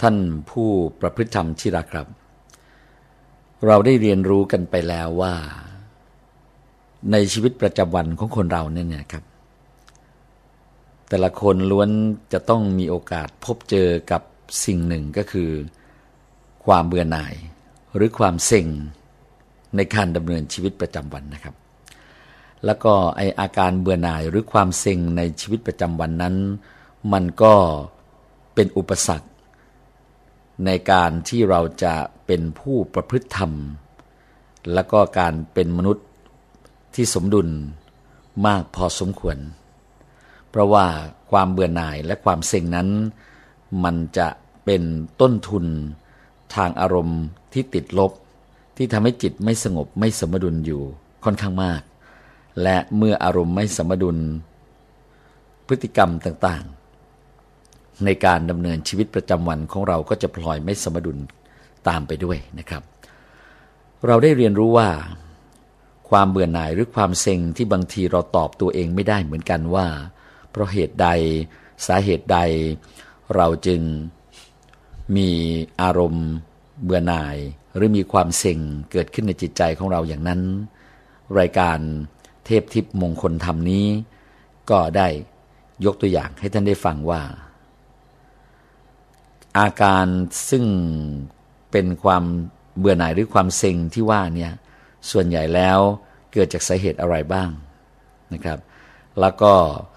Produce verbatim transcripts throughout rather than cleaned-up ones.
ท่านผู้ประพฤติธรรมที่รักครับเราได้เรียนรู้กันไปแล้วว่าในชีวิตประจำวันของคนเราเนี่ยครับแต่ละคนล้วนจะต้องมีโอกาสพบเจอกับสิ่งหนึ่งก็คือความเบื่อหน่ายหรือความเซ็งในการดำเนินชีวิตประจำวันนะครับแล้วก็ไออาการเบื่อหน่ายหรือความเซ็งในชีวิตประจำวันนั้นมันก็เป็นอุปสรรคในการที่เราจะเป็นผู้ประพฤติธรรมแล้วก็การเป็นมนุษย์ที่สมดุลมากพอสมควรเพราะว่าความเบื่อหน่ายและความเซ็งนั้นมันจะเป็นต้นทุนทางอารมณ์ที่ติดลบที่ทำให้จิตไม่สงบไม่สมดุลอยู่ค่อนข้างมากและเมื่ออารมณ์ไม่สมดุลพฤติกรรมต่างๆในการดำเนินชีวิตประจำวันของเราก็จะพลอยไม่สมดุลตามไปด้วยนะครับเราได้เรียนรู้ว่าความเบื่อหน่ายหรือความเซ็งที่บางทีเราตอบตัวเองไม่ได้เหมือนกันว่าเพราะเหตุใดสาเหตุใดเราจึงมีอารมณ์เบื่อหน่ายหรือมีความเซ็งเกิดขึ้นในจิตใจของเราอย่างนั้นรายการเทพทิพย์มงคลธรรมนี้ก็ได้ยกตัวอย่างให้ท่านได้ฟังว่าอาการซึ่งเป็นความเบื่อหน่ายหรือความเซ็งที่ว่าเนี่ยส่วนใหญ่แล้วเกิดจากสาเหตุอะไรบ้างนะครับแล้วก็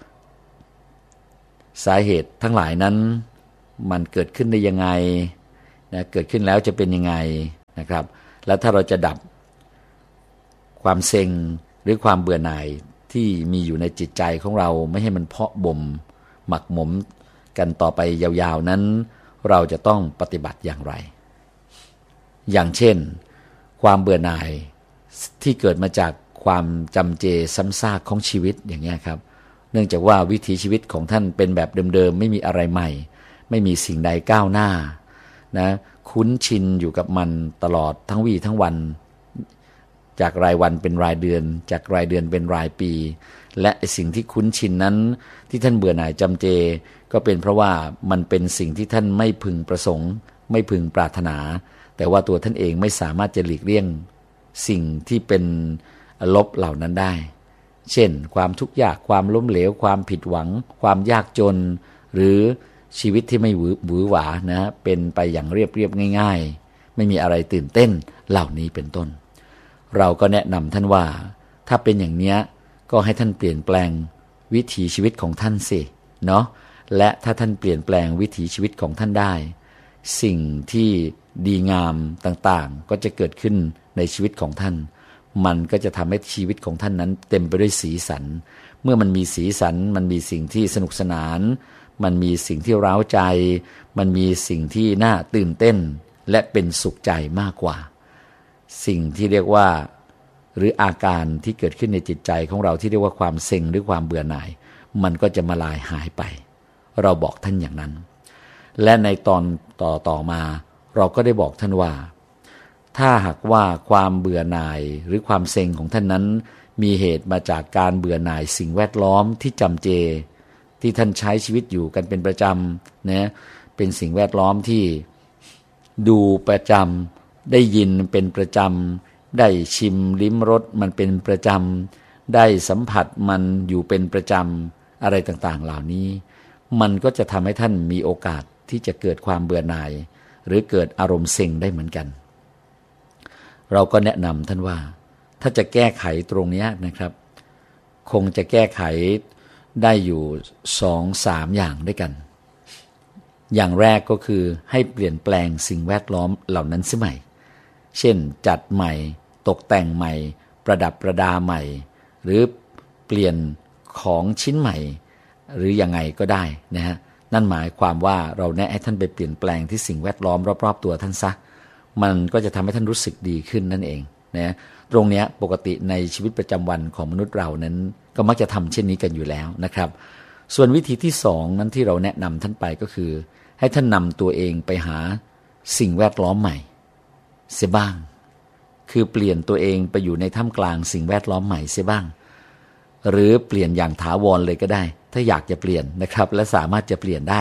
สาเหตุทั้งหลายนั้นมันเกิดขึ้นได้ยังไงนะเกิดขึ้นแล้วจะเป็นยังไงนะครับแล้วถ้าเราจะดับความเซ็งหรือความเบื่อหน่ายที่มีอยู่ในจิตใจของเราไม่ให้มันเพาะบ่มหมักหมมกันต่อไปยาวๆนั้นเราจะต้องปฏิบัติอย่างไรอย่างเช่นความเบื่อหน่ายที่เกิดมาจากความจำเจซ้ำซากของชีวิตอย่างนี้ครับเนื่องจากว่าวิถีชีวิตของท่านเป็นแบบเดิมๆไม่มีอะไรใหม่ไม่มีสิ่งใดก้าวหน้านะคุ้นชินอยู่กับมันตลอดทั้งวี่ทั้งวันจากรายวันเป็นรายเดือนจากรายเดือนเป็นรายปีและสิ่งที่คุ้นชินนั้นที่ท่านเบื่อหน่ายจำเจก็เป็นเพราะว่ามันเป็นสิ่งที่ท่านไม่พึงประสงค์ไม่พึงปรารถนาแต่ว่าตัวท่านเองไม่สามารถจะหลีกเลี่ยงสิ่งที่เป็นลบเหล่านั้นได้เช่นความทุกข์ยากความล้มเหลวความผิดหวังความยากจนหรือชีวิตที่ไม่หวือหวือหวานะเป็นไปอย่างเรียบๆง่ายๆไม่มีอะไรตื่นเต้นเหล่านี้เป็นต้นเราก็แนะนำท่านว่าถ้าเป็นอย่างนี้ก็ให้ท่านเปลี่ยนแปลงวิถีชีวิตของท่านสิเนาะและถ้าท่านเปลี่ยนแปลงวิถีชีวิตของท่านได้สิ่งที่ดีงามต่างๆก็จะเกิดขึ้นในชีวิตของท่านมันก็จะทำให้ชีวิตของท่านนั้นเต็มไปด้วยสีสันเมื่อมันมีสีสันมันมีสิ่งที่สนุกสนานมันมีสิ่งที่เร้าใจมันมีสิ่งที่น่าตื่นเต้นและเป็นสุขใจมากกว่าสิ่งที่เรียกว่าหรืออาการที่เกิดขึ้นในจิตใจของเราที่เรียกว่าความเซ็งหรือความเบื่อหน่ายมันก็จะมาลายหายไปเราบอกท่านอย่างนั้นและในตอนต่อต่อมาเราก็ได้บอกท่านว่าถ้าหากว่าความเบื่อหน่ายหรือความเซ็งของท่านนั้นมีเหตุมาจากการเบื่อหน่ายสิ่งแวดล้อมที่จำเจที่ท่านใช้ชีวิตอยู่กันเป็นประจำนะเป็นสิ่งแวดล้อมที่ดูประจำได้ยินเป็นประจำได้ชิมลิ้มรสมันเป็นประจำได้สัมผัสมันอยู่เป็นประจำอะไรต่างๆเหล่านี้มันก็จะทำให้ท่านมีโอกาสที่จะเกิดความเบื่อหน่ายหรือเกิดอารมณ์เซ็งได้เหมือนกันเราก็แนะนำท่านว่าถ้าจะแก้ไขตรงนี้นะครับคงจะแก้ไขได้อยู่ สองถึงสาม อย่างด้วยกันอย่างแรกก็คือให้เปลี่ยนแปลงสิ่งแวดล้อมเหล่านั้นเสียใหม่เช่นจัดใหม่ตกแต่งใหม่ประดับประดาใหม่หรือเปลี่ยนของชิ้นใหม่หรือยังไงก็ได้นะฮะนั่นหมายความว่าเราแนะให้ท่านไปเปลี่ยนแปลงที่สิ่งแวดล้อมรอบๆตัวท่านซะมันก็จะทำให้ท่านรู้สึกดีขึ้นนั่นเองนะตรงนี้ปกติในชีวิตประจำวันของมนุษย์เรานั้นก็มักจะทำเช่นนี้กันอยู่แล้วนะครับส่วนวิธีที่สองนั้นที่เราแนะนำท่านไปก็คือให้ท่านนำตัวเองไปหาสิ่งแวดล้อมใหม่เสียบ้างคือเปลี่ยนตัวเองไปอยู่ในท่ามกลางสิ่งแวดล้อมใหม่เสียบ้างหรือเปลี่ยนอย่างถาวรเลยก็ได้ถ้าอยากจะเปลี่ยนนะครับและสามารถจะเปลี่ยนได้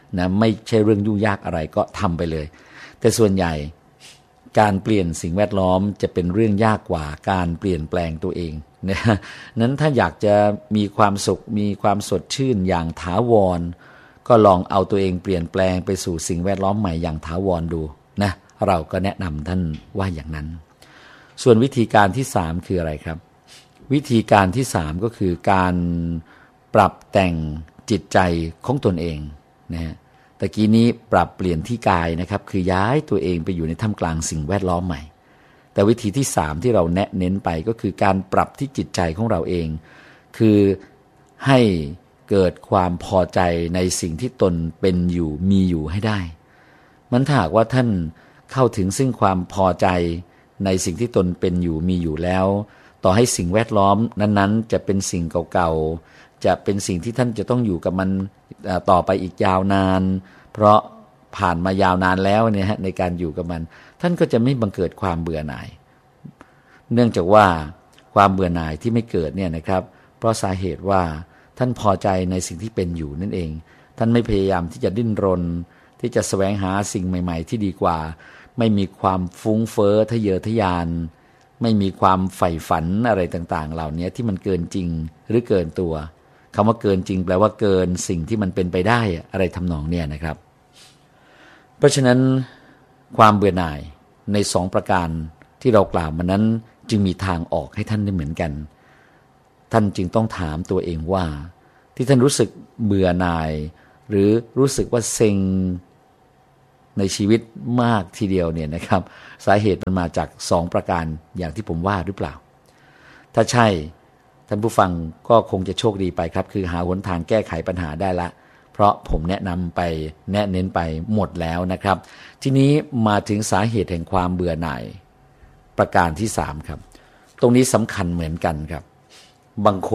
นะไม่ใช่เรื่องยุ่งยากอะไรก็ทำไปเลยแต่ส่วนใหญ่การเปลี่ยนสิ่งแวดล้อมจะเป็นเรื่องยากกว่าการเปลี่ยนแปลงตัวเองนะนั้นถ้าอยากจะมีความสุขมีความสดชื่นอย่างถาวรก็ลองเอาตัวเองเปลี่ยนแปลงไปสู่สิ่งแวดล้อมใหม่อย่างถาวรดูนะเราก็แนะนำท่านว่าอย่างนั้นส่วนวิธีการที่สามคืออะไรครับวิธีการที่สามก็คือการปรับแต่งจิตใจของตนเองนะฮะตะกี้นี้ปรับเปลี่ยนที่กายนะครับคือย้ายตัวเองไปอยู่ในท่ามกลางสิ่งแวดล้อมใหม่แต่วิธีที่สามที่เราแนะเน้นไปก็คือการปรับที่จิตใจของเราเองคือให้เกิดความพอใจในสิ่งที่ตนเป็นอยู่มีอยู่ให้ได้มันถ้าหากว่าท่านเข้าถึงซึ่งความพอใจในสิ่งที่ตนเป็นอยู่มีอยู่แล้วต่อให้สิ่งแวดล้อมนั้นๆจะเป็นสิ่งเก่าๆจะเป็นสิ่งที่ท่านจะต้องอยู่กับมันต่อไปอีกยาวนานเพราะผ่านมายาวนานแล้วเนี่ยฮะในการอยู่กับมันท่านก็จะไม่บังเกิดความเบื่อหน่ายเนื่องจากว่าความเบื่อหน่ายที่ไม่เกิดเนี่ยนะครับเพราะสาเหตุว่าท่านพอใจในสิ่งที่เป็นอยู่นั่นเองท่านไม่พยายามที่จะดิ้นรนที่จะแสวงหาสิ่งใหม่ๆที่ดีกว่าไม่มีความฟุ้งเฟ้อทะเยอทะยานไม่มีความใฝ่ฝันอะไรต่างๆเหล่านี้ที่มันเกินจริงหรือเกินตัวคำว่าเกินจริงแปลว่าเกินสิ่งที่มันเป็นไปได้อะไรทำนองเนี่ยนะครับเพราะฉะนั้นความเบื่อหน่ายในสองประการที่เรากล่าวมานั้นจึงมีทางออกให้ท่านได้เหมือนกันท่านจึงต้องถามตัวเองว่าที่ท่านรู้สึกเบื่อหน่ายหรือรู้สึกว่าเซ็งในชีวิตมากทีเดียวเนี่ยนะครับสาเหตุมันมาจากสองประการอย่างที่ผมว่าหรือเปล่าถ้าใช่ท่านผู้ฟังก็คงจะโชคดีไปครับคือหาหนทางแก้ไขปัญหาได้ละเพราะผมแนะนำไปแนะเน้นไปหมดแล้วนะครับทีนี้มาถึงสาเหตุแห่งความเบื่อหน่ายประการที่สามครับตรงนี้สำคัญเหมือนกันครับบางคน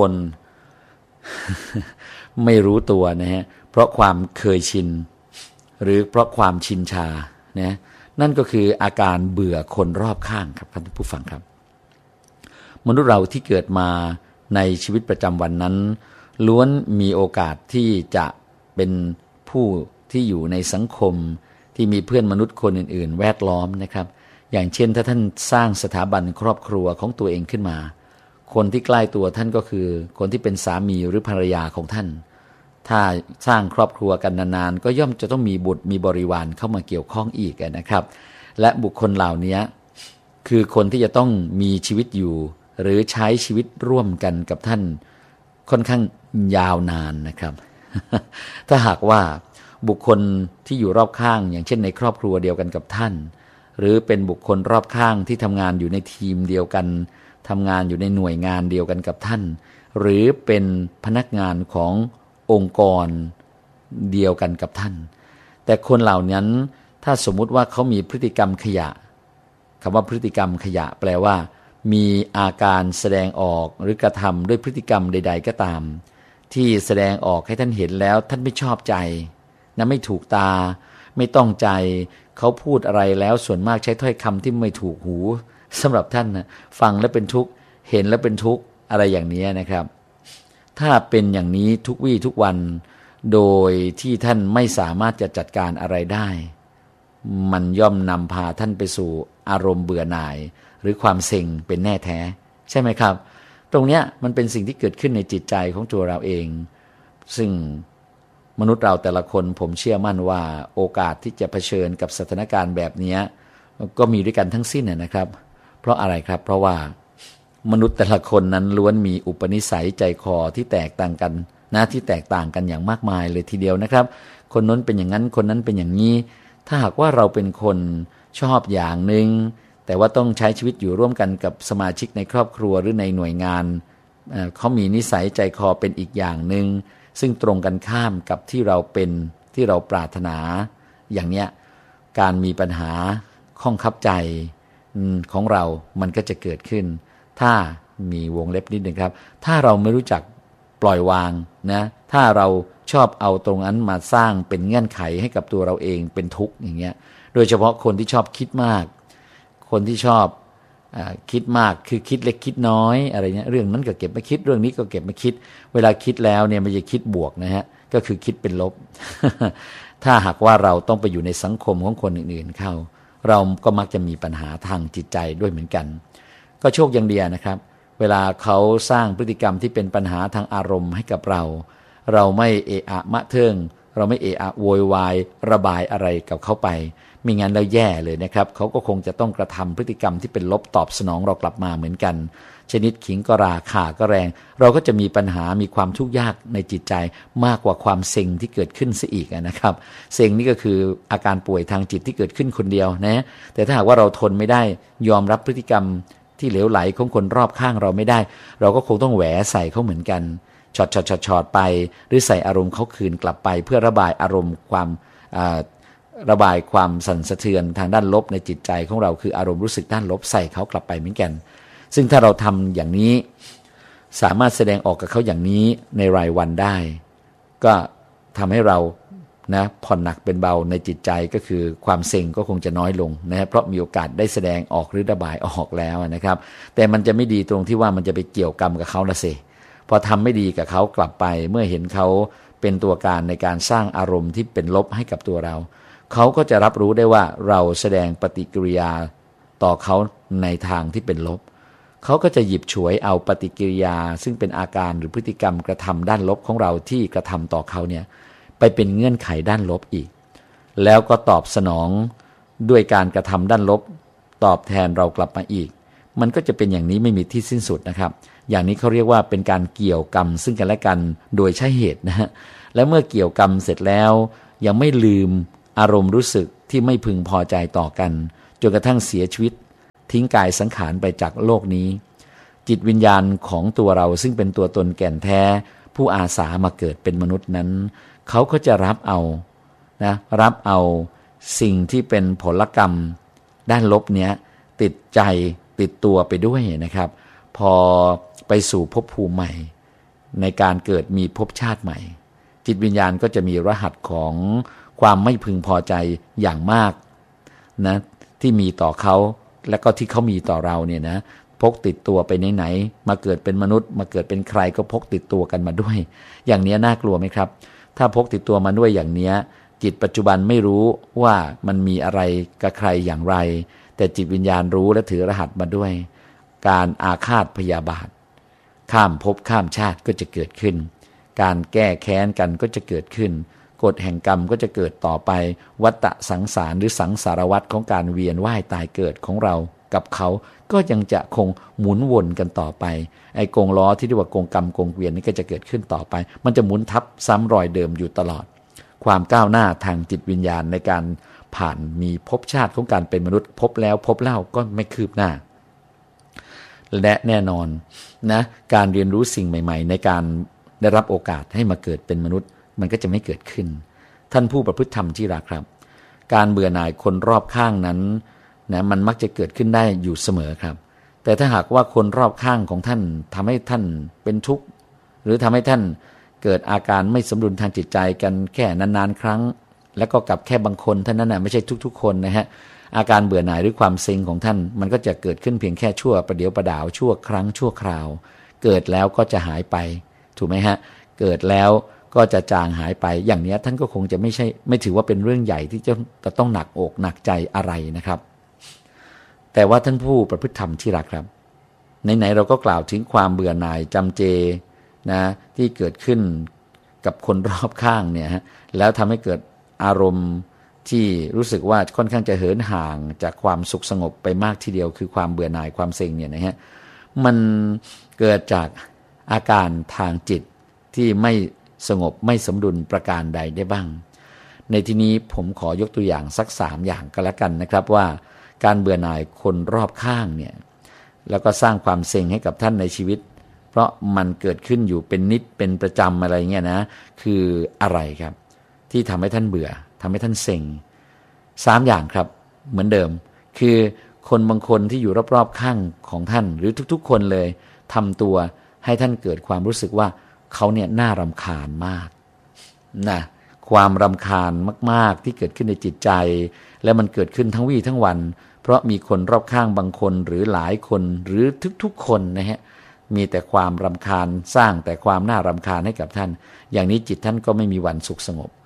ไม่รู้ตัวนะฮะเพราะความเคยชินหรือเพราะความชินชานะนั่นก็คืออาการเบื่อคนรอบข้างครับท่านผู้ฟังครับมนุษย์เราที่เกิดมาในชีวิตประจำวันนั้นล้วนมีโอกาสที่จะเป็นผู้ที่อยู่ในสังคมที่มีเพื่อนมนุษย์คนอื่นๆแวดล้อมนะครับอย่างเช่นถ้าท่านสร้างสถาบันครอบครัวของตัวเองขึ้นมาคนที่ใกล้ตัวท่านก็คือคนที่เป็นสามีหรือภรรยาของท่านถ้าสร้างครอบครัวกันนานๆก็ย่อมจะต้องมีบุตรมีบริวารเข้ามาเกี่ยวข้องอีกนะครับและบุคคลเหล่านี้คือคนที่จะต้องมีชีวิตอยู่หรือใช้ชีวิตร่วมกันกับท่านค่อนข้างยาวนานนะครับ ถ้าหากว่าบุคคลที่อยู่รอบข้างอย่างเช่นในครอบครัวเดียวกันกับท่านหรือเป็นบุคคลรอบข้างที่ทำงานอยู่ในทีมเดียวกันทำงานอยู่ในหน่วยงานเดียวกันกับท่านหรือเป็นพนักงานขององค์กรเดียวกันกับท่านแต่คนเหล่านั้นถ้าสมมุติว่าเขามีพฤติกรรมขยะคำว่าพฤติกรรมขยะแปลว่ามีอาการแสดงออกหรือกระทำด้วยพฤติกรรมใดๆก็ตามที่แสดงออกให้ท่านเห็นแล้วท่านไม่ชอบใจนะไม่ถูกตาไม่ต้องใจเขาพูดอะไรแล้วส่วนมากใช้ถ้อยคำที่ไม่ถูกหูสำหรับท่านนะฟังแล้วเป็นทุกข์เห็นแล้วเป็นทุกข์อะไรอย่างนี้นะครับถ้าเป็นอย่างนี้ทุกวี่ทุกวันโดยที่ท่านไม่สามารถจะจัดการอะไรได้มันย่อมนำพาท่านไปสู่อารมณ์เบื่อหน่ายหรือความเซ็งเป็นแน่แท้ใช่ไหมครับตรงเนี้ยมันเป็นสิ่งที่เกิดขึ้นในจิตใจของตัวเราเองซึ่งมนุษย์เราแต่ละคนผมเชื่อมั่นว่าโอกาสที่จะเผชิญกับสถานการณ์แบบนี้ก็มีด้วยกันทั้งสิ้นนะครับเพราะอะไรครับเพราะว่ามนุษย์แต่ละคนนั้นล้วนมีอุปนิสัยใจคอที่แตกต่างกันนะที่แตกต่างกันอย่างมากมายเลยทีเดียวนะครับคนนั้นเป็นอย่างนั้นคนนั้นเป็นอย่างนี้ถ้าหากว่าเราเป็นคนชอบอย่างหนึ่งแต่ว่าต้องใช้ชีวิตอยู่ร่วมกันกับสมาชิกในครอบครัวหรือในหน่วยงานเอ่อเขามีนิสัยใจคอเป็นอีกอย่างหนึ่งซึ่งตรงกันข้ามกับที่เราเป็นที่เราปรารถนาอย่างเนี้ยการมีปัญหาข้องคับใจของเรามันก็จะเกิดขึ้นถ้ามีวงเล็บนิดหนึ่งครับถ้าเราไม่รู้จักปล่อยวางนะถ้าเราชอบเอาตรงนั้นมาสร้างเป็นเงื่อนไขให้กับตัวเราเองเป็นทุกข์อย่างเงี้ยโดยเฉพาะคนที่ชอบคิดมากคนที่ชอบอคิดมากคือคิดเล็กคิดน้อยอะไรเงี้ยเรื่องนั้นก็เก็บมาคิดเรื่องนี้ก็เก็บมาคิดเวลาคิดแล้วเนี่ยมันจะคิดบวกนะฮะก็คือคิดเป็นลบถ้าหากว่าเราต้องไปอยู่ในสังคมของคนอื่นๆเข้าเราก็มักจะมีปัญหาทางจิตใจด้วยเหมือนกันก็โชคอย่างเดียวนะครับเวลาเขาสร้างพฤติกรรมที่เป็นปัญหาทางอารมณ์ให้กับเราเราไม่เอะอะมะเทิงเราไม่เอะอะโวยวายระบายอะไรกับเขาไปมิงั้นแล้วแย่เลยนะครับเขาก็คงจะต้องกระทำพฤติกรรมที่เป็นลบตอบสนองเรากลับมาเหมือนกันชนิดขิงก็ราข่าก็แรงเราก็จะมีปัญหามีความทุกข์ยากในจิตใจมากกว่าความเซ็งที่เกิดขึ้นซะอีกนะครับเซ็งนี่ก็คืออาการป่วยทางจิตที่เกิดขึ้นคนเดียวนะแต่ถ้าหากว่าเราทนไม่ได้ยอมรับพฤติกรรมที่เหลวไหลของคนรอบข้างเราไม่ได้เราก็คงต้องแหวใส่เขาเหมือนกันช็อตช็อตช็อตช็อตไปหรือใส่อารมณ์เขาคืนกลับไปเพื่อระบายอารมณ์ความระบายความสั่นสะเทือนทางด้านลบในจิตใจของเราคืออารมณ์รู้สึกด้านลบใส่เขากลับไปเหมือนกันซึ่งถ้าเราทำอย่างนี้สามารถแสดงออกกับเขาอย่างนี้ในรายวันได้ก็ทำให้เรานะผ่อนหนักเป็นเบาในจิตใจก็คือความเซ็งก็คงจะน้อยลงนะเพราะมีโอกาสได้แสดงออกหรือระบายออกแล้วนะครับแต่มันจะไม่ดีตรงที่ว่ามันจะไปเกี่ยวกรรมกับเขาละสิพอทำไม่ดีกับเขากลับไปเมื่อเห็นเขาเป็นตัวการในการสร้างอารมณ์ที่เป็นลบให้กับตัวเราเขาก็จะรับรู้ได้ว่าเราแสดงปฏิกิริยาต่อเขาในทางที่เป็นลบเขาก็จะหยิบฉวยเอาปฏิกิริยาซึ่งเป็นอาการหรือพฤติกรรมกระทำด้านลบของเราที่กระทำต่อเขาเนี่ยไปเป็นเงื่อนไขด้านลบอีกแล้วก็ตอบสนองด้วยการกระทำด้านลบตอบแทนเรากลับมาอีกมันก็จะเป็นอย่างนี้ไม่มีที่สิ้นสุดนะครับอย่างนี้เขาเรียกว่าเป็นการเกี่ยวกรรมซึ่งกันและกันโดยใช่เหตุนะฮะและเมื่อเกี่ยวกรรมเสร็จแล้วยังไม่ลืมอารมณ์รู้สึกที่ไม่พึงพอใจต่อกันจนกระทั่งเสียชีวิตทิ้งกายสังขารไปจากโลกนี้จิตวิญญาณของตัวเราซึ่งเป็นตัวตนแก่นแท้ผู้อาสามาเกิดเป็นมนุษย์นั้นเขาก็จะรับเอานะรับเอาสิ่งที่เป็นผลกรรมด้านลบเนี้ยติดใจติดตัวไปด้วยนะครับพอไปสู่ภพภูมิใหม่ในการเกิดมีภพชาติใหม่จิตวิญญาณก็จะมีรหัสของความไม่พึงพอใจอย่างมากนะที่มีต่อเขาและก็ที่เขามีต่อเราเนี่ยนะพกติดตัวไปไหนๆมาเกิดเป็นมนุษย์มาเกิดเป็นใครก็พกติดตัวกันมาด้วยอย่างนี้น่ากลัวไหมครับถ้าพกติดตัวมาด้วยอย่างนี้จิตปัจจุบันไม่รู้ว่ามันมีอะไรกับใครอย่างไรแต่จิตวิญญาณรู้และถือรหัสมาด้วยการอาฆาตพยาบาทข้ามภพข้ามชาติก็จะเกิดขึ้นการแก้แค้นกันก็จะเกิดขึ้นกฎแห่งกรรมก็จะเกิดต่อไปวัฏสังสารหรือสังสารวัฏของการเวียนว่ายตายเกิดของเรากับเขาก็ยังจะคงหมุนวนกันต่อไปไอ้กงล้อที่เรียกว่ากงกรรมกงเวียนนี่ก็จะเกิดขึ้นต่อไปมันจะหมุนทับซ้ำรอยเดิมอยู่ตลอดความก้าวหน้าทางจิตวิญญาณในการผ่านมีภพชาติของการเป็นมนุษย์พบแล้วพบเล่าก็ไม่คืบหน้าและแน่นอนนะการเรียนรู้สิ่งใหม่ๆในการได้รับโอกาสให้มาเกิดเป็นมนุษย์มันก็จะไม่เกิดขึ้นท่านผู้ประพฤติธรรมที่รักครับการเบื่อหน่ายคนรอบข้างนั้นนะมันมักจะเกิดขึ้นได้อยู่เสมอครับแต่ถ้าหากว่าคนรอบข้างของท่านทำให้ท่านเป็นทุกข์หรือทำให้ท่านเกิดอาการไม่สมดุลทางจิตใจกันแค่นานๆครั้งแล้วก็กับแค่บางคนเท่านั้นนะไม่ใช่ทุกๆคนนะฮะอาการเบื่อหน่ายหรือความเซ็งของท่านมันก็จะเกิดขึ้นเพียงแค่ชั่วประเดี๋ยวประดาวชั่วครั้งชั่วคราวเกิดแล้วก็จะหายไปถูกไหมฮะเกิดแล้วก็จะจางหายไปอย่างนี้ท่านก็คงจะไม่ใช่ไม่ถือว่าเป็นเรื่องใหญ่ที่จะจะต้องหนักอกหนักใจอะไรนะครับแต่ว่าท่านผู้ประพฤติธรรมที่รักครับไหนๆเราก็กล่าวถึงความเบื่อหน่ายจำเจนะที่เกิดขึ้นกับคนรอบข้างเนี่ยฮะแล้วทำให้เกิดอารมณ์ที่รู้สึกว่าค่อนข้างจะเหินห่างจากความสุขสงบไปมากทีเดียวคือความเบื่อหน่ายความเซ็งเนี่ยนะฮะมันเกิดจากอาการทางจิตที่ไม่สงบไม่สมดุลประการใดได้บ้างในที่นี้ผมขอยกตัวอย่างสักสามอย่างก็แล้วกันนะครับว่าการเบื่อหน่ายคนรอบข้างเนี่ยแล้วก็สร้างความเซ็งให้กับท่านในชีวิตเพราะมันเกิดขึ้นอยู่เป็นนิดเป็นประจำอะไรเงี้ยนะคืออะไรครับที่ทำให้ท่านเบื่อทำให้ท่านเซ็งสามอย่างครับเหมือนเดิมคือคนบางคนที่อยู่รอบๆข้างของท่านหรือทุกๆคนเลยทำตัวให้ท่านเกิดความรู้สึกว่าเขาเนี่ยน่ารำคาญมากนะความรำคาญมากๆที่เกิดขึ้นในจิตใจและมันเกิดขึ้นทั้งวี่ทั้งวันเพราะมีคนรอบข้างบางคนหรือหลายคนหรือทุกๆคนนะฮะมีแต่ความรำคาญสร้างแต่ความน่ารำคาญให้กับท่านอย่างนี้จิตท่านก็ไม่มีวันสุขสงบ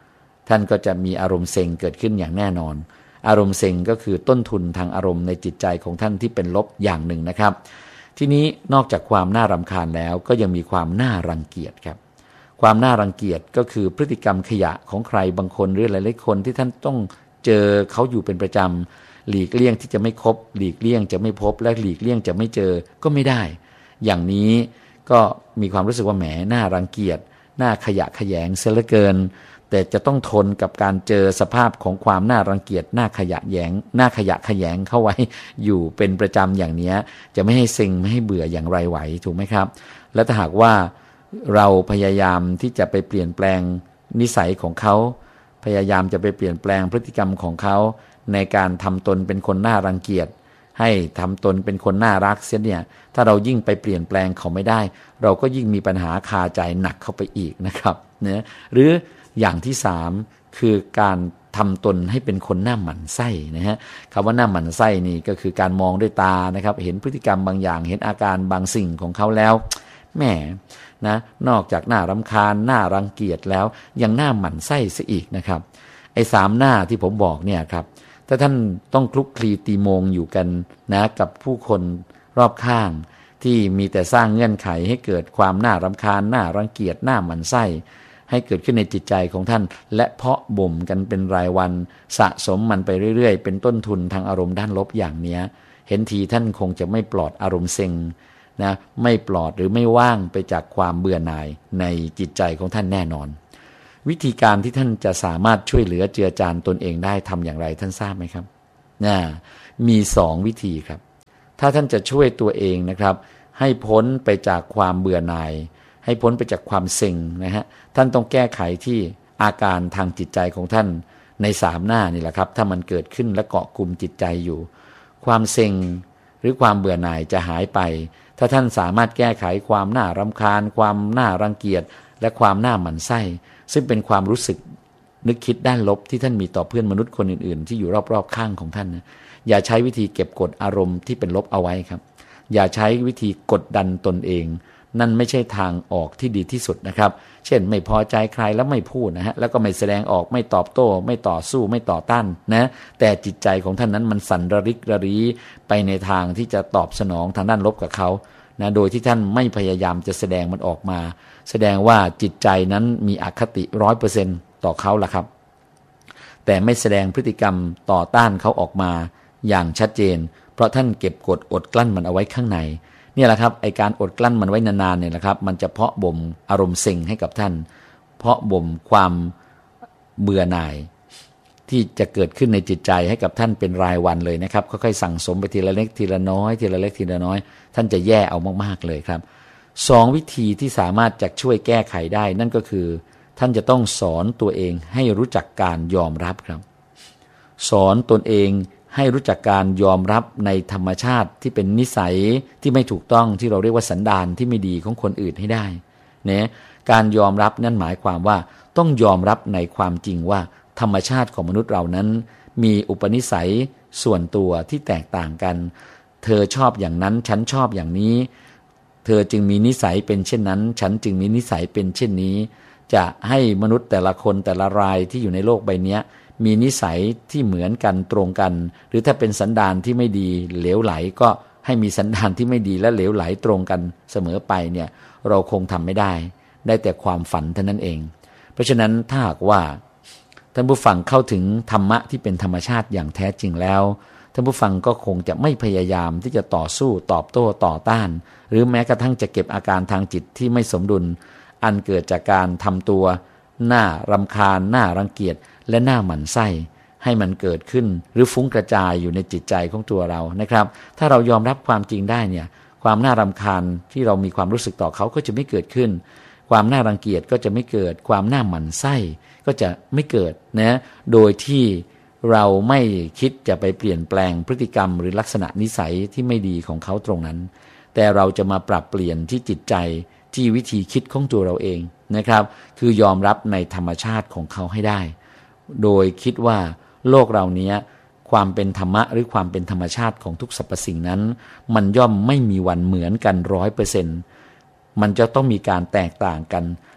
ท่านก็จะมีอารมณ์เซ็งเกิดขึ้นอย่างแน่นอนอารมณ์เซ็งก็คือต้นทุนทางอารมณ์ในจิตใจของท่านที่เป็นลบอย่างหนึ่งนะครับทีนี้นอกจากความน่ารำคาญแล้วก็ยังมีความน่ารังเกียจครับความน่ารังเกียจก็คือพฤติกรรมขยะของใครบางคนหรือหลายๆคนที่ท่านต้องเจอเขาอยู่เป็นประจำหลีกเลี่ยงที่จะไม่คบหลีกเลี่ยงจะไม่พบและหลีกเลี่ยงจะไม่เจอก็ไม่ได้อย่างนี้ก็มีความรู้สึกว่าแหมน่ารังเกียจน่าขยะแขยงเสียเหลือเกินแต่จะต้องทนกับการเจอสภาพของความน่ารังเกียจน่าขยะแยงน่าขยะแขยงเข้าไว้อยู่เป็นประจำอย่างนี้จะไม่ให้เซ็งไม่ให้เบื่ออย่างไรไหวถูกไหมครับและถ้าหากว่าเราพยายามที่จะไปเปลี่ยนแปลงนิสัยของเขาพยายามจะไปเปลี่ยนแปลงพฤติกรรมของเขาในการทำตนเป็นคนน่ารังเกียจให้ทำตนเป็นคนน่ารักเสียเนี่ยถ้าเรายิ่งไปเปลี่ยนแปลงเขาไม่ได้เราก็ยิ่งมีปัญหาคาใจหนักเข้าไปอีกนะครับเนี่ยหรืออย่างที่สามคือการทำตนให้เป็นคนหน้าหมั่นไส้นะฮะคำว่าหน้าหมั่นไส้นี่ก็คือการมองด้วยตานะครับเห็นพฤติกรรมบางอย่างเห็นอาการบางสิ่งของเขาแล้วแหมนะนอกจากหน้ารำคาญหน้ารังเกียจแล้วยังหน้าหมั่นไส้ซะอีกนะครับไอ้สามหน้าที่ผมบอกเนี่ยครับถ้าท่านต้องคลุกคลีตีโมงอยู่กันนะกับผู้คนรอบข้างที่มีแต่สร้างเงื่อนไขให้เกิดความน่ารำคาญหน้ารังเกียจหน้าหมั่นไส้ให้เกิดขึ้นในจิตใจของท่านและเพาะบ่มกันเป็นรายวันสะสมมันไปเรื่อยๆเป็นต้นทุนทางอารมณ์ด้านลบอย่างเนี้ยเห็นทีท่านคงจะไม่ปลอดอารมณ์เซ็งนะไม่ปลอดหรือไม่ว่างไปจากความเบื่อหน่ายในจิตใจของท่านแน่นอนวิธีการที่ท่านจะสามารถช่วยเหลือเจือจานตนเองได้ทำอย่างไรท่านทราบไหมครับนะมีสองวิธีครับถ้าท่านจะช่วยตัวเองนะครับให้พ้นไปจากความเบื่อหน่ายให้พ้นไปจากความเซ็งนะฮะท่านต้องแก้ไขที่อาการทางจิตใจของท่านในสามหน้านี่แหละครับถ้ามันเกิดขึ้นและเกาะกลุ่มจิตใจอยู่ความเซ็งหรือความเบื่อหน่ายจะหายไปถ้าท่านสามารถแก้ไขความน่ารำคาญความน่ารังเกียจและความน่าหมั่นไส้ซึ่งเป็นความรู้สึกนึกคิดด้านลบที่ท่านมีต่อเพื่อนมนุษย์คนอื่นๆที่อยู่รอบๆข้างของท่านนะอย่าใช้วิธีเก็บกดอารมณ์ที่เป็นลบเอาไว้ครับอย่าใช้วิธีกดดันตนเองนั่นไม่ใช่ทางออกที่ดีที่สุดนะครับเช่นไม่พอใจใครแล้วไม่พูดนะฮะแล้วก็ไม่แสดงออกไม่ตอบโต้ไม่ต่อสู้ไม่ต่อต้านนะแต่จิตใจของท่านนั้นมันสั่นระริกระรีไปในทางที่จะตอบสนองทางด้านลบกับเขานะโดยที่ท่านไม่พยายามจะแสดงมันออกมาแสดงว่าจิตใจนั้นมีอคติ ร้อยเปอร์เซ็นต์ ต่อเขาล่ะครับแต่ไม่แสดงพฤติกรรมต่อต้านเขาออกมาอย่างชัดเจนเพราะท่านเก็บกดอดกลั้นมันเอาไว้ข้างในนี่แหละครับไอการอดกลั้นมันไว้นานๆเนี่ยนะครับมันจะเพาะบ่มอารมณ์เซ็งให้กับท่านเพาะบ่มความเบื่อหน่ายที่จะเกิดขึ้นในจิตใจให้กับท่านเป็นรายวันเลยนะครับค่อยๆสั่งสมไปทีละเล็กทีละน้อยทีละเล็กทีละน้อยท่านจะแย่เอามากๆเลยครับสองวิธีที่สามารถจะช่วยแก้ไขได้นั่นก็คือท่านจะต้องสอนตัวเองให้รู้จักการยอมรับครับสอนตนเองให้รู้จักการยอมรับในธรรมชาติที่เป็นนิสัยที่ไม่ถูกต้องที่เราเรียกว่าสันดานที่ไม่ดีของคนอื่นให้ได้เนี่ยการยอมรับนั่นหมายความว่าต้องยอมรับในความจริงว่าธรรมชาติของมนุษย์เรานั้นมีอุปนิสัยส่วนตัวที่แตกต่างกันเธอชอบอย่างนั้นฉันชอบอย่างนี้เธอจึงมีนิสัยเป็นเช่นนั้นฉันจึงมีนิสัยเป็นเช่นนี้จะให้มนุษย์แต่ละคนแต่ละรายที่อยู่ในโลกใบนี้มีนิสัยที่เหมือนกันตรงกันหรือถ้าเป็นสันดานที่ไม่ดีเหลวไหลก็ให้มีสันดานที่ไม่ดีและเหลวไหลตรงกันเสมอไปเนี่ยเราคงทำไม่ได้ได้แต่ความฝันเท่านั้นเองเพราะฉะนั้นถ้าหากว่าท่านผู้ฟังเข้าถึงธรรมะที่เป็นธรรมชาติอย่างแท้จริงแล้วท่านผู้ฟังก็คงจะไม่พยายามที่จะต่อสู้ตอบโต้ต่อต้านหรือแม้กระทั่งจะเก็บอาการทางจิตที่ไม่สมดุลอันเกิดจากการทำตัวน่ารำคาญน่ารังเกียจและน่าหมั่นไส้ให้มันเกิดขึ้นหรือฟุ้งกระจายอยู่ในจิตใจของตัวเรานะครับถ้าเรายอมรับความจริงได้เนี่ยความน่ารำคาญที่เรามีความรู้สึกต่อเขาก็จะไม่เกิดขึ้นความน่ารังเกียจก็จะไม่เกิดความน่าหมั่นไส้ก็จะไม่เกิดนะโดยที่เราไม่คิดจะไปเปลี่ยนแปลงพฤติกรรมหรือลักษณะนิสัยที่ไม่ดีของเขาตรงนั้นแต่เราจะมาปรับเปลี่ยนที่จิตใจที่วิธีคิดของตัวเราเองนะครับคือยอมรับในธรรมชาติของเขาให้ได้โดยคิดว่าโลกเรานี้ความเป็นธรรมะหรือความเป็นธรรมชาติของทุกสรรพสิ่งนั้นมันย่อมไม่มีวันเหมือนกัน ร้อยเปอร์เซ็นต์ มันจะต้องมีการแตกต่างกัน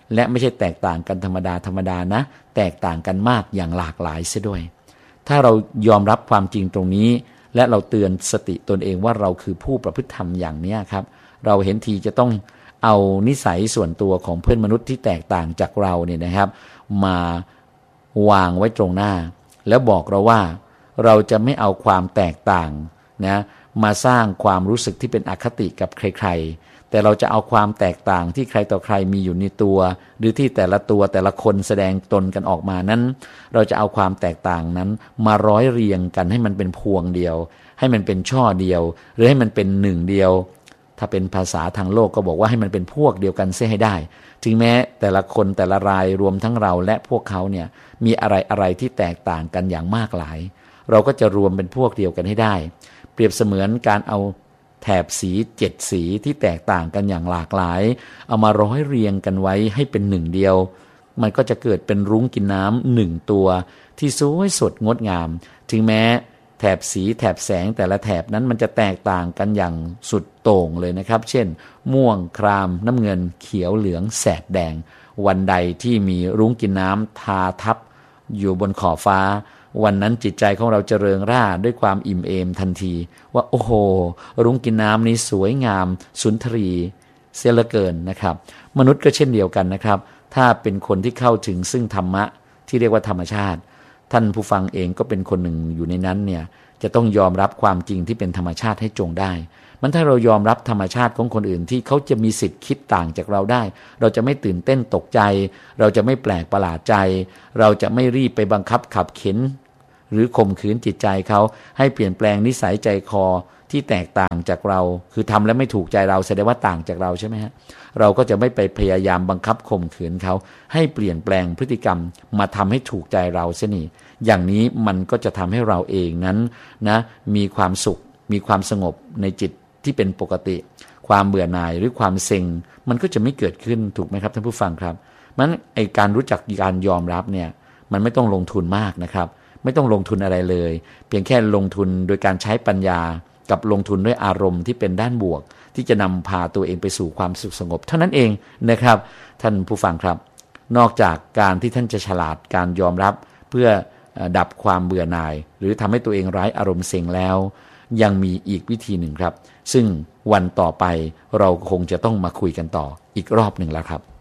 และไม่ใช่แตกต่างกันธรรมดาธรรมดานะแตกต่างกันมากอย่างหลากหลายเสียด้วยถ้าเรายอมรับความจริงตรงนี้และเราเตือนสติตนเองว่าเราคือผู้ประพฤติธรรมอย่างนี้ครับเราเห็นทีจะต้องเอานิสัยส่วนตัวของเพื่อนมนุษย์ที่แตกต่างจากเราเนี่ยนะครับมาวางไว้ตรงหน้าแล้วบอกเราว่าเราจะไม่เอาความแตกต่างนะมาสร้างความรู้สึกที่เป็นอคติกับใครๆแต่เราจะเอาความแตกต่างที่ใครต่อใครมีอยู่ในตัวหรือที่แต่ละตัวแต่ละคนแสดงตนกันออกมานั้นเราจะเอาความแตกต่างนั้นมาร้อยเรียงกันให้มันเป็นพวงเดียวให้มันเป็นช่อเดียวหรือให้มันเป็นหนึ่งเดียวถ้าเป็นภาษาทางโลกก็บอกว่าให้มันเป็นพวกเดียวกันเสียให้ได้ถึงแม้แต่ละคนแต่ละรายรวมทั้งเราและพวกเขาเนี่ยมีอะไรอะไรที่แตกต่างกันอย่างมากหลายเราก็จะรวมเป็นพวกเดียวกันให้ได้เปรียบเสมือนการเอาแถบสีเจ็ดสีที่แตกต่างกันอย่างหลากหลายเอามาร้อยเรียงกันไว้ให้เป็นหนึ่งเดียวมันก็จะเกิดเป็นรุ้งกินน้ำหนึ่งตัวที่สวยสดงดงามถึงแม้แถบสีแถบแสงแต่ละแถบนั้นมันจะแตกต่างกันอย่างสุดโต่งเลยนะครับเช่นม่วงครามน้ำเงินเขียวเหลืองแสดแดงวันใดที่มีรุ้งกินน้ำทาทับอยู่บนขอบฟ้าวันนั้นจิตใจของเราเจริญร่าด้วยความอิ่มเอมทันทีว่าโอ้โหรุ้งกินน้ำนี้สวยงามสุนทรีเสียเหลือเกินนะครับมนุษย์ก็เช่นเดียวกันนะครับถ้าเป็นคนที่เข้าถึงซึ่งธรรมะที่เรียกว่าธรรมชาติท่านผู้ฟังเองก็เป็นคนหนึ่งอยู่ในนั้นเนี่ยจะต้องยอมรับความจริงที่เป็นธรรมชาติให้จงได้มันถ้าเรายอมรับธรรมชาติของคนอื่นที่เขาจะมีสิทธิ์คิดต่างจากเราได้เราจะไม่ตื่นเต้นตกใจเราจะไม่แปลกประหลาดใจเราจะไม่รีบไปบังคับขับเข็นหรือข่มขืนจิตใจเขาให้เปลี่ยนแปลงนิสัยใจคอที่แตกต่างจากเราคือทำแล้วไม่ถูกใจเราแสดงว่าต่างจากเราใช่ไหมฮะเราก็จะไม่ไปพยายามบังคับข่มขืนเขาให้เปลี่ยนแปลงพฤติกรรมมาทำให้ถูกใจเราเสียนี่อย่างนี้มันก็จะทำให้เราเองนั้นนะมีความสุขมีความสงบในจิตที่เป็นปกติความเบื่อหน่ายหรือความเซ็งมันก็จะไม่เกิดขึ้นถูกไหมครับท่านผู้ฟังครับมันไอการรู้จักการยอมรับเนี่ยมันไม่ต้องลงทุนมากนะครับไม่ต้องลงทุนอะไรเลยเพียงแค่ลงทุนโดยการใช้ปัญญากับลงทุนด้วยอารมณ์ที่เป็นด้านบวกที่จะนำพาตัวเองไปสู่ความสุขสงบเท่านั้นเองนะครับท่านผู้ฟังครับนอกจากการที่ท่านจะฉลาดการยอมรับเพื่อดับความเบื่อหน่ายหรือทำให้ตัวเองไร้อารมณ์เซ็งแล้วยังมีอีกวิธีหนึ่งครับซึ่งวันต่อไปเราคงจะต้องมาคุยกันต่ออีกรอบหนึ่งแล้วครับ